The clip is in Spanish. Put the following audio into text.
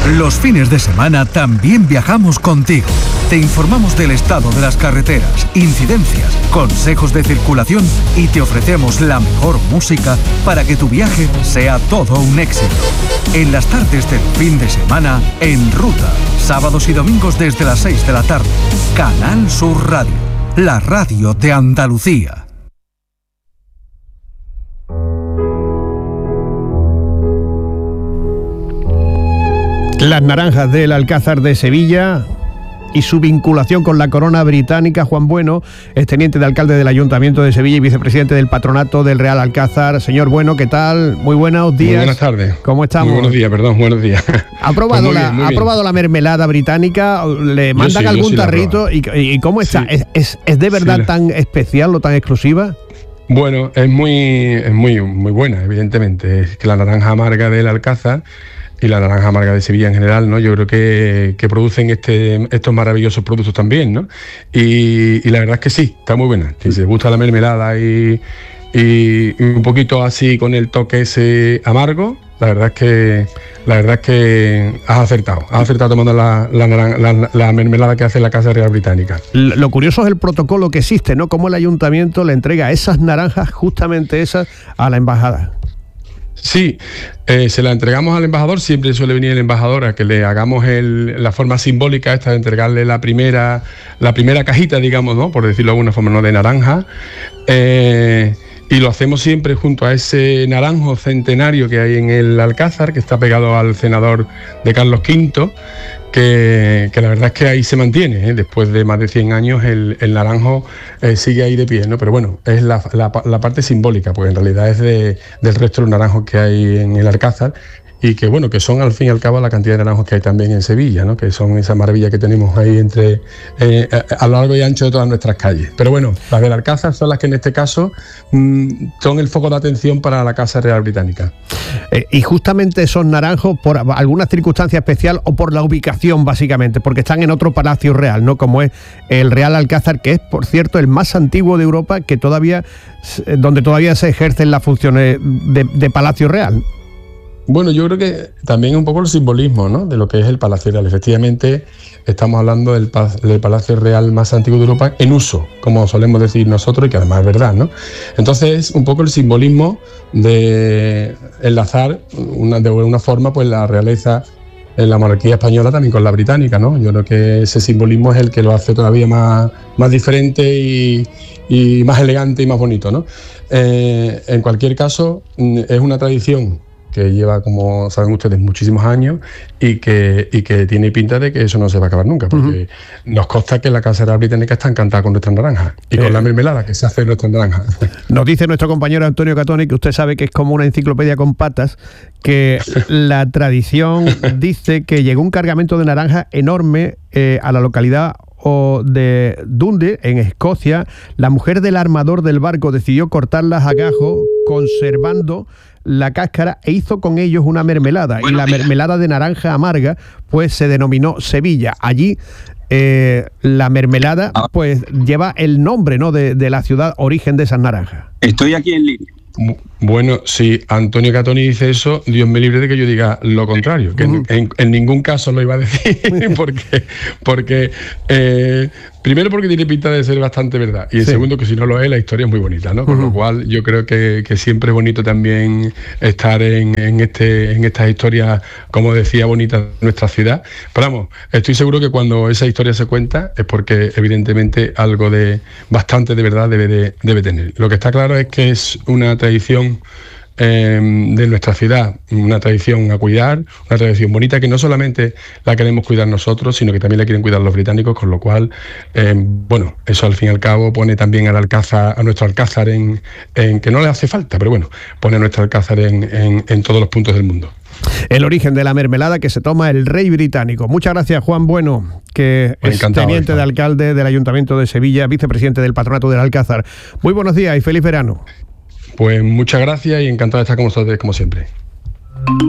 Los fines de semana también viajamos contigo. Te informamos del estado de las carreteras, incidencias, consejos de circulación y te ofrecemos la mejor música para que tu viaje sea todo un éxito. En las tardes del fin de semana, En Ruta, sábados y domingos desde las 6 de la tarde. Canal Sur Radio, la radio de Andalucía. Las naranjas del Alcázar de Sevilla y su vinculación con la corona británica. Juan Bueno es teniente de alcalde del Ayuntamiento de Sevilla y vicepresidente del patronato del Real Alcázar. Señor Bueno, ¿qué tal? Muy buenos días. Muy buenas tardes. ¿Cómo estamos? Muy buenos días, perdón, buenos días. ¿Ha probado, ¿ha probado la mermelada británica? ¿Le mandan algún tarrito? ¿Y cómo está? Sí. ¿Es de verdad tan especial o tan exclusiva? Bueno, es muy buena, evidentemente. Es que la naranja amarga del Alcázar y la naranja amarga de Sevilla en general, ¿no? Yo creo que producen estos maravillosos productos también, ¿no? Y la verdad es que sí, está muy buena. Si les gusta la mermelada y un poquito así con el toque ese amargo, la verdad es que has acertado tomando la mermelada que hace la Casa Real Británica. Lo curioso es el protocolo que existe, ¿no? Cómo el ayuntamiento le entrega esas naranjas, justamente esas, a la embajada. Sí, se la entregamos al embajador, siempre suele venir el embajador a que le hagamos la forma simbólica esta de entregarle la primera cajita, digamos, ¿no? Por decirlo de alguna forma, ¿no? De naranja. Y lo hacemos siempre junto a ese naranjo centenario que hay en el Alcázar, que está pegado al cenador de Carlos V, que la verdad es que ahí se mantiene, ¿eh? Después de más de 100 años el naranjo sigue ahí de pie, ¿no? Pero bueno, es la parte simbólica, porque en realidad es del resto de los naranjos que hay en el Alcázar, y que bueno, que son al fin y al cabo la cantidad de naranjos que hay también en Sevilla, ¿no? Que son esa maravilla que tenemos ahí a lo largo y ancho de todas nuestras calles. Pero bueno, las del Alcázar son las que en este caso son el foco de atención para la Casa Real Británica. Y justamente esos naranjos, por alguna circunstancia especial o por la ubicación básicamente, porque están en otro palacio real, ¿no? Como es el Real Alcázar, que es, por cierto, el más antiguo de Europa, donde todavía se ejercen las funciones de palacio real. Bueno, yo creo que también un poco el simbolismo, ¿no? De lo que es el Palacio Real. Efectivamente, estamos hablando del Palacio Real más antiguo de Europa en uso, como solemos decir nosotros, y que además es verdad, ¿no? Entonces, un poco el simbolismo de enlazar de alguna forma pues la realeza en la monarquía española también con la británica, ¿no? Yo creo que ese simbolismo es el que lo hace todavía más diferente y más elegante y más bonito, ¿no? En cualquier caso, es una tradición que lleva, como saben ustedes, muchísimos años y que tiene pinta de que eso no se va a acabar nunca, porque nos consta que la Casa Real Británica está encantada con nuestras naranjas y con la mermelada que se hace de nuestras naranjas. Nos dice nuestro compañero Antonio Catoni, que usted sabe que es como una enciclopedia con patas, que la tradición dice que llegó un cargamento de naranja enorme a la localidad de Dundee, en Escocia. La mujer del armador del barco decidió cortarlas a gajo, conservando la cáscara, e hizo con ellos una mermelada. Y la mermelada de naranja amarga pues se denominó Sevilla. Allí la mermelada pues lleva el nombre, ¿no? de la ciudad origen de esas naranjas. Estoy aquí en línea. Bueno, si Antonio Catoni dice eso, Dios me libre de que yo diga lo contrario, que en ningún caso lo iba a decir, porque primero porque tiene pinta de ser bastante verdad, y segundo que si no lo es, la historia es muy bonita, ¿no? Con lo cual yo creo que siempre es bonito también estar en estas historias, como decía, bonitas de nuestra ciudad. Pero vamos, estoy seguro que cuando esa historia se cuenta es porque evidentemente algo de bastante de verdad debe tener. Lo que está claro es que es una tradición de nuestra ciudad, una tradición a cuidar, una tradición bonita que no solamente la queremos cuidar nosotros, sino que también la quieren cuidar los británicos, con lo cual, bueno, eso al fin y al cabo pone también a nuestro Alcázar en que no le hace falta, pero bueno, pone a nuestro Alcázar en todos los puntos del mundo. El origen de la mermelada que se toma el rey británico. Muchas gracias, Juan Bueno, que es teniente de alcalde del Ayuntamiento de Sevilla, vicepresidente del patronato del Alcázar. Muy buenos días y feliz verano. Pues muchas gracias y encantado de estar con ustedes como siempre.